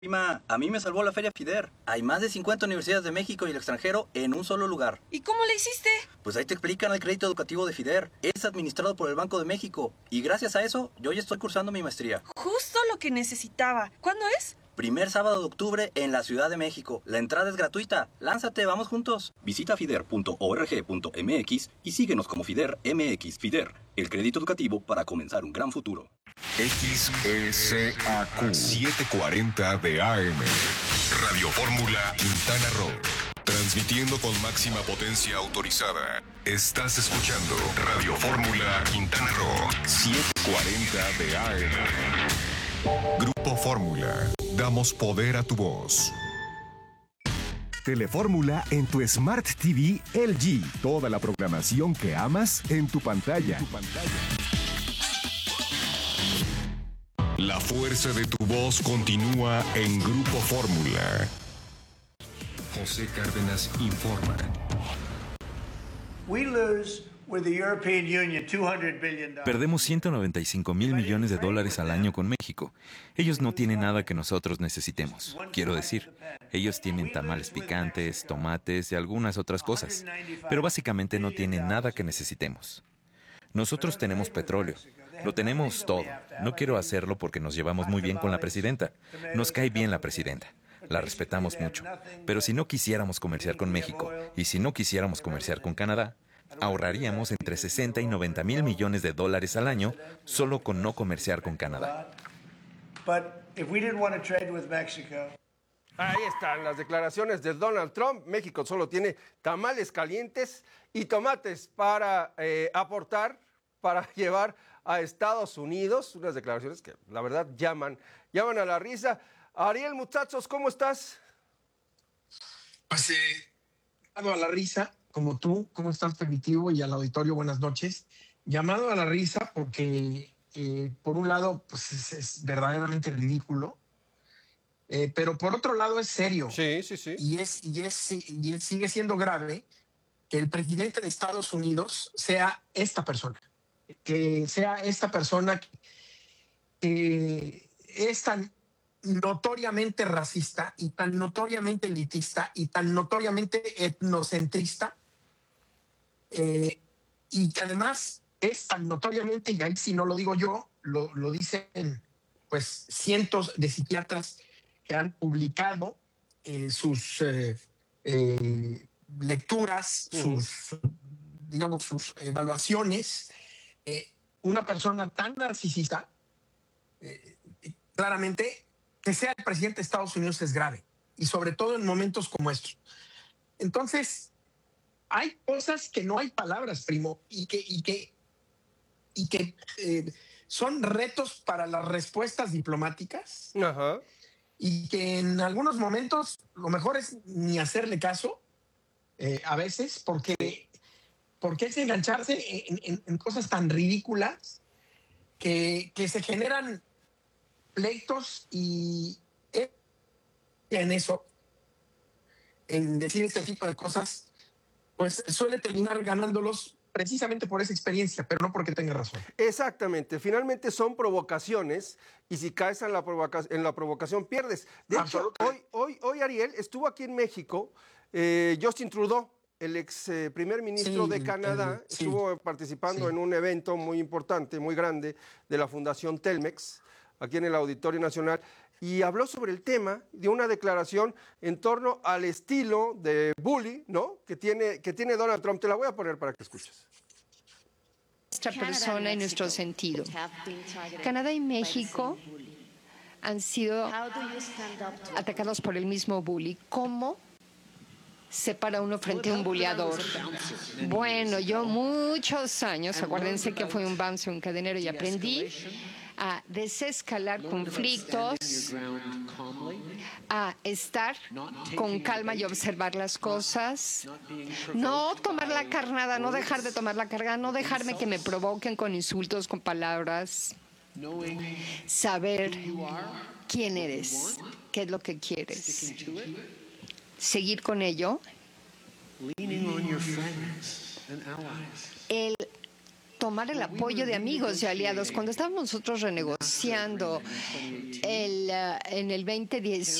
Prima, a mí me salvó la Feria FIDER. Hay más de 50 universidades de México y el extranjero en un solo lugar. ¿Y cómo le hiciste? Pues ahí te explican el crédito educativo de FIDER. Es administrado por el Banco de México. Y gracias a eso, yo ya estoy cursando mi maestría. Justo lo que necesitaba. ¿Cuándo es? Primer sábado de octubre en la Ciudad de México. La entrada es gratuita. Lánzate, vamos juntos. Visita fider.org.mx y síguenos como FIDER MX. FIDER, el crédito educativo para comenzar un gran futuro. XESAQ 740 de AM. Radio Fórmula Quintana Roo. Transmitiendo con máxima potencia autorizada. Estás escuchando Radio Fórmula Quintana Roo 740 de AM. Grupo Fórmula. Damos poder a tu voz. Telefórmula en tu Smart TV LG. Toda la programación que amas en tu pantalla. La fuerza de tu voz continúa en Grupo Fórmula. José Cárdenas informa. Perdemos 195 mil millones de dólares al año con México. Ellos no tienen nada que nosotros necesitemos. Quiero decir, ellos tienen tamales picantes, tomates y algunas otras cosas. Pero básicamente no tienen nada que necesitemos. Nosotros tenemos petróleo. Lo tenemos todo. No quiero hacerlo porque nos llevamos muy bien con la presidenta. Nos cae bien la presidenta. La respetamos mucho. Pero si no quisiéramos comerciar con México y si no quisiéramos comerciar con Canadá, ahorraríamos entre 60 y 90 mil millones de dólares al año solo con no comerciar con Canadá. Ahí están las declaraciones de Donald Trump. México solo tiene tamales calientes y tomates para aportar, para llevar a Estados Unidos. Unas declaraciones que la verdad llaman a la risa. Ariel, muchachos, ¿cómo estás? Pues llamado a la risa, como tú, ¿cómo estás, Primitivo? Y al auditorio, buenas noches. Llamado a la risa porque, por un lado, pues es verdaderamente ridículo, pero por otro lado es serio. Sí. Y sigue siendo grave que el presidente de Estados Unidos sea esta persona. Que sea esta persona que es tan notoriamente racista y tan notoriamente elitista y tan notoriamente etnocentrista, y que además es tan notoriamente, y ahí si no lo digo yo, lo dicen pues cientos de psiquiatras que han publicado sus lecturas, sus evaluaciones. Una persona tan narcisista, claramente, que sea el presidente de Estados Unidos es grave, y sobre todo en momentos como estos. Entonces, hay cosas que no hay palabras, primo, y que son retos para las respuestas diplomáticas. Ajá. Y que en algunos momentos lo mejor es ni hacerle caso, a veces, porque es engancharse en cosas tan ridículas que se generan pleitos, y en eso, en decir este tipo de cosas, pues suele terminar ganándolos precisamente por esa experiencia, pero no porque tenga razón. Exactamente, finalmente son provocaciones y si caes en la provocación pierdes. De hecho, hoy Ariel estuvo aquí en México, Justin Trudeau, el ex primer ministro de Canadá, estuvo participando en un evento muy importante, muy grande, de la Fundación Telmex, aquí en el Auditorio Nacional, y habló sobre el tema, dio una declaración en torno al estilo de bully, ¿no?, que tiene Donald Trump. Te la voy a poner para que escuches. Nuestra persona y nuestro sentido. Canadá y México han sido atacados por el mismo bully. ¿Cómo se para uno frente a un buleador? Bueno, yo muchos años, acuérdense que fui un bouncer, un cadenero, y aprendí a desescalar conflictos, a estar con calma y observar las cosas, no tomar la carnada, no dejar de tomar la carga, no dejarme que me provoquen con insultos, con palabras, saber quién eres, qué es lo que quieres, seguir con ello. El tomar el apoyo de amigos y aliados. Cuando estábamos nosotros renegociando en el 2018,